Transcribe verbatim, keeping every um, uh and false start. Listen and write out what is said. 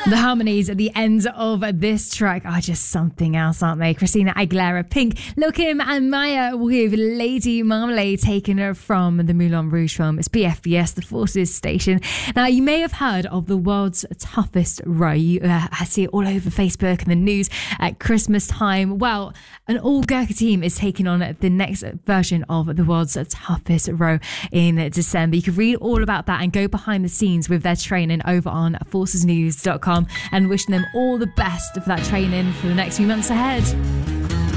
The harmonies at the end of this track are just something else, aren't they? Christina Aguilera, Pink, Lil Kim and Maya with Lady Marmalade, taken from the Moulin Rouge film. It's B F B S, the Forces station. Now, you may have heard of the world's toughest row. You uh, see it all over Facebook and the news at Christmas time. Well, an all-Gurkha team is taking on the next version of the world's toughest row in December. You can read all about that and go behind the scenes with their training over on forces news dot com, and wishing them all the best for that training for the next few months ahead.